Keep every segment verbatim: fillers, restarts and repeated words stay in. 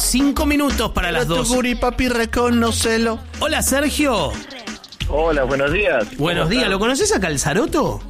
Cinco minutos para las dos. Guri, papi, reconócelo. Hola, Sergio. Hola, buenos días. Buenos días. ¿Lo conoces a Calzaroto?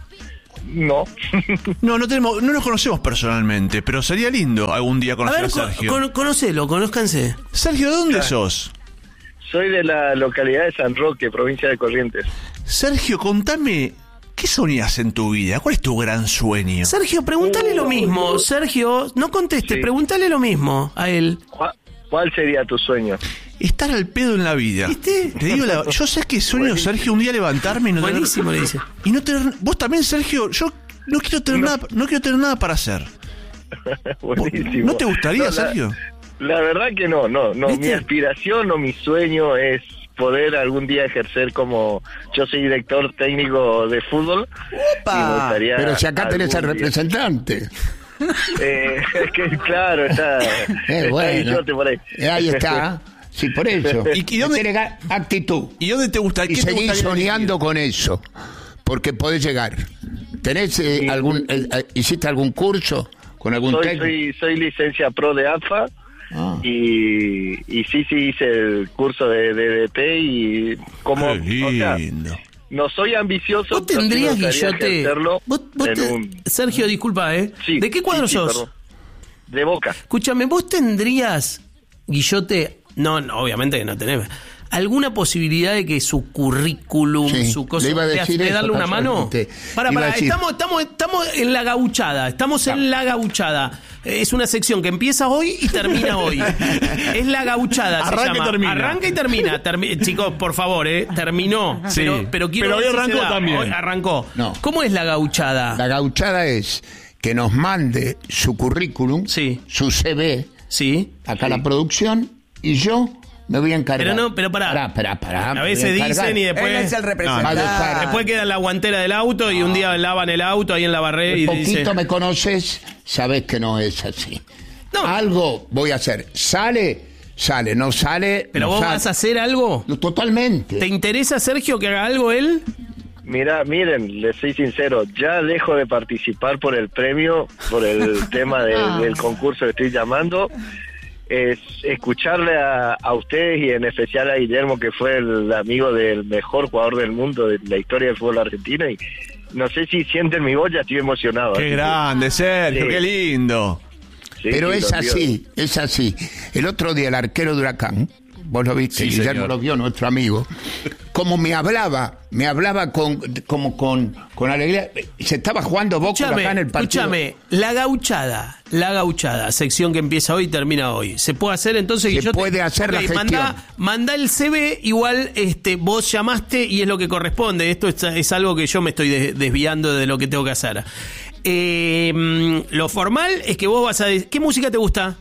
No. No, no tenemos, no nos conocemos personalmente, pero sería lindo algún día A conocer a, ver, Sergio. con, conocelo, conózcanse. Sergio, ¿de dónde Ah. sos? Soy de la localidad de San Roque, provincia de Corrientes. Sergio, contame, ¿qué soñás en tu vida? ¿Cuál es tu gran sueño? Sergio, pregúntale lo mismo. Sergio, no conteste, Sí. pregúntale lo mismo a él. ¿Cuál, cuál sería tu sueño? Estar al pedo en la vida. ¿Viste? Te digo, la, yo sé que sueño, Buenísimo. Sergio, un día levantarme y no tener- Buenísimo, le dice. Y no tener, vos también, Sergio, yo no quiero tener No. nada, no quiero tener nada para hacer. Buenísimo. ¿No te gustaría, No, la- Sergio? La verdad que no, no, no. ¿Viste? Mi aspiración o mi sueño es poder algún día ejercer como... Yo soy director técnico de fútbol. ¡Opa! Y me gustaría Pero si acá tenés al algún día- representante. Eh, es que claro, está, Eh, está bueno. Guillote por ahí. Eh, ahí está. Sí, por eso. ¿Y- y dónde- Tenés ga- actitud. ¿Y dónde te gusta? Y ¿Qué te seguís gustaría soñando elegir? con eso. Porque podés llegar. ¿Tenés eh, Sí. algún, eh, eh, hiciste algún curso con algún Soy, técnico? soy, soy licencia pro de A F A. Ah. Y, y sí, sí hice el curso de D D T y como, Qué o sea, lindo. no soy ambicioso. Vos pero sí me tendrías, gustaría Guillote. ejercerlo Vos, vos en te- un- Sergio, disculpa, ¿eh? Sí, ¿De qué cuadro sí, sí, sos? perdón. De Boca. Escúchame, vos tendrías, Guillote, no, no, obviamente que no tenés, alguna posibilidad de que su currículum, Sí, su cosa, le iba a de- decir de eso, darle una mano? casualmente. Para, Iba a para, decir- estamos, estamos, estamos en la gauchada, estamos en la gauchada. Es una sección que empieza hoy y termina hoy. Es la gauchada, se Arranca y llama. termina. Arranca y termina. Termi- Chicos, por favor, ¿eh? Terminó. Sí. Pero, pero quiero Pero hoy ver si arrancó se da. también. Hoy arrancó. No. ¿Cómo es la gauchada? La gauchada es que nos mande su currículum, Sí. su C V, Sí. acá a la producción, y yo me voy a encargar. Pero no, pero pará. Pará, pará, pará, A me voy veces encargar. dicen y después. Él es el representante. No, no, no. Después queda en la guantera del auto y un día lavan el auto ahí en la barrera y Un poquito dice. me conoces, sabés que no es así. No. Algo voy a hacer. Sale, sale, no sale. ¿Pero no vos sale. vas a hacer algo? No, totalmente. ¿Te interesa, Sergio, que haga algo él? Mira, miren, les soy sincero, ya dejo de participar por el premio, por el tema de- Ah. del concurso que estoy llamando. Es escucharle a, a ustedes y en especial a Guillermo, que fue el amigo del mejor jugador del mundo de la historia del fútbol argentino, y no sé si sienten mi voz, ya estoy emocionado. Qué así que- grande, Sergio, Sí. qué lindo. sí, Pero sí, es lo digo. así, es así. El otro día el arquero de Huracán, vos lo viste, Sí, Guillermo señor. lo vio, nuestro amigo, como me hablaba, me hablaba con como con, con alegría. Se estaba jugando Boca Escúchame, Huracán el partido. escúchame, la gauchada, la gauchada, sección que empieza hoy y termina hoy. ¿Se puede hacer entonces? Se Guillote? puede hacer la Ok, gestión. Mandá, mandá el C V, igual este, vos llamaste y es lo que corresponde. Esto es, es algo que yo me estoy de- desviando de lo que tengo que hacer. Eh, mm, lo formal es que vos vas a... de- ¿Qué música te gusta?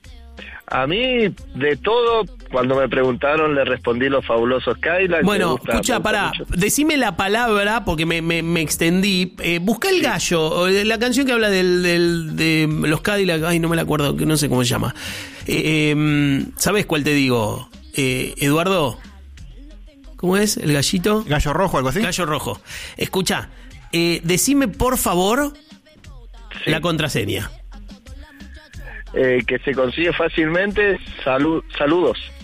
A mí, de todo, cuando me preguntaron, le respondí los fabulosos Cadillacs. me Bueno, gusta- me escucha, gusta pará, mucho. decime la palabra, porque me, me, me extendí. Eh, busca el gallo, o de la canción que habla del, del, de los Cadillacs, ay, no me la acuerdo, que no sé cómo se llama. Eh, eh, ¿Sabés cuál te digo? Eh, Eduardo, ¿cómo es el gallito? Gallo rojo, algo así. Gallo rojo. Escucha, eh, decime por favor Sí. la contraseña. Eh, que se consigue fácilmente, salu- saludos.